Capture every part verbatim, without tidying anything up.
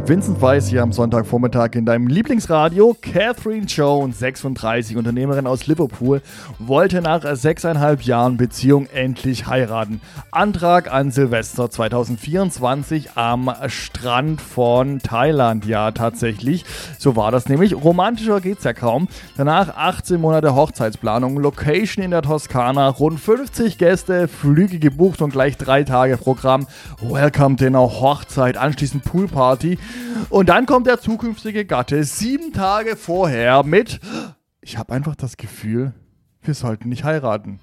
Vincent Weiss hier am Sonntagvormittag in deinem Lieblingsradio. Catherine Jones, sechsunddreißig, Unternehmerin aus Liverpool, wollte nach sechseinhalb Jahren Beziehung endlich heiraten. Antrag an Silvester zweitausendvierundzwanzig am Strand von Thailand. Ja, tatsächlich, so war das nämlich. Romantischer geht's ja kaum. Danach achtzehn Monate Hochzeitsplanung, Location in der Toskana, rund fünfzig Gäste, Flüge gebucht und gleich drei Tage Programm. Welcome Dinner, Hochzeit, anschließend Poolparty. Und dann kommt der zukünftige Gatte sieben Tage vorher mit: Ich habe einfach das Gefühl, wir sollten nicht heiraten.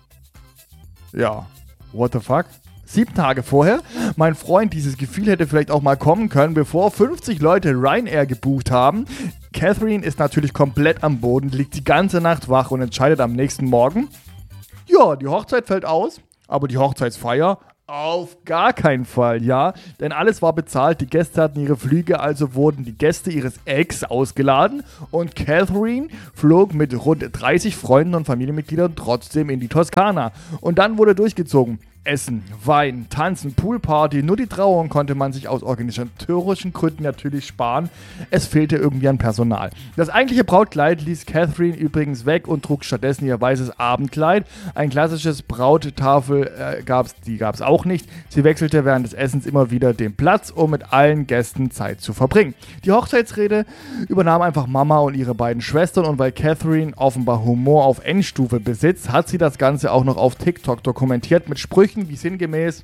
Ja, what the fuck? Sieben Tage vorher? Mein Freund, dieses Gefühl hätte vielleicht auch mal kommen können, bevor fünfzig Leute Ryanair gebucht haben. Catherine ist natürlich komplett am Boden, liegt die ganze Nacht wach und entscheidet am nächsten Morgen: Ja, die Hochzeit fällt aus, aber die Hochzeitsfeier auf gar keinen Fall, ja. Denn alles war bezahlt, die Gäste hatten ihre Flüge, also wurden die Gäste ihres Ex ausgeladen und Catherine flog mit rund dreißig Freunden und Familienmitgliedern trotzdem in die Toskana. Und dann wurde durchgezogen. Essen, Wein, Tanzen, Poolparty, nur die Trauung konnte man sich aus organisatorischen Gründen natürlich sparen. Es fehlte irgendwie an Personal. Das eigentliche Brautkleid ließ Catherine übrigens weg und trug stattdessen ihr weißes Abendkleid. Ein klassisches Brauttafel äh, gab's, die gab es auch nicht. Sie wechselte während des Essens immer wieder den Platz, um mit allen Gästen Zeit zu verbringen. Die Hochzeitsrede übernahm einfach Mama und ihre beiden Schwestern, und weil Catherine offenbar Humor auf Endstufe besitzt, hat sie das Ganze auch noch auf TikTok dokumentiert mit Sprüchen wie sinngemäß: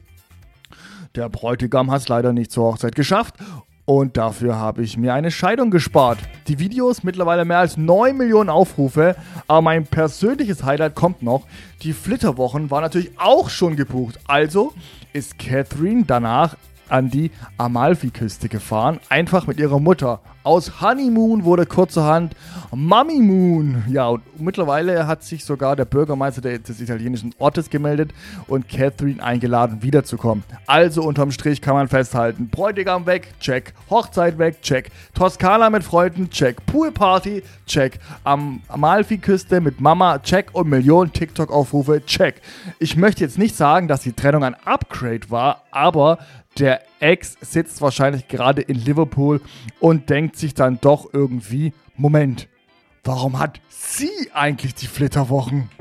Der Bräutigam hat es leider nicht zur Hochzeit geschafft und dafür habe ich mir eine Scheidung gespart. Die Videos mittlerweile mehr als neun Millionen Aufrufe, aber mein persönliches Highlight kommt noch. Die Flitterwochen waren natürlich auch schon gebucht, also ist Catherine danach an die Amalfiküste gefahren, einfach mit ihrer Mutter. Aus Honeymoon wurde kurzerhand Mummy Moon. Ja, und mittlerweile hat sich sogar der Bürgermeister des italienischen Ortes gemeldet und Catherine eingeladen, wiederzukommen. Also unterm Strich kann man festhalten: Bräutigam weg, check. Hochzeit weg, check. Toskana mit Freunden, check. Poolparty, check. Am Amalfiküste mit Mama, check. Und Millionen TikTok-Aufrufe, check. Ich möchte jetzt nicht sagen, dass die Trennung ein Upgrade war, aber der Ex sitzt wahrscheinlich gerade in Liverpool und denkt sich dann doch irgendwie: Moment, warum hat sie eigentlich die Flitterwochen?